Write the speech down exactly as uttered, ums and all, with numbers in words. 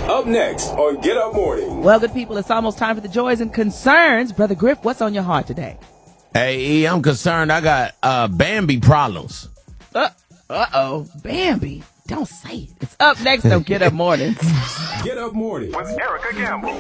Up next on Get Up Morning. Well, good people, it's almost time for the joys and concerns. Brother Griff, what's on your heart today? Hey, E, I'm concerned. I got uh, Bambi problems. Uh, uh-oh. Bambi. Don't say it. It's up next on Get Up Morning. Get Up Morning with Erica Gamble.